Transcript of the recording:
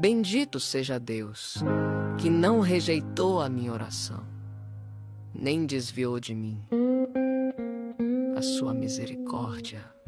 Bendito seja Deus, que não rejeitou a minha oração, nem desviou de mim a sua misericórdia.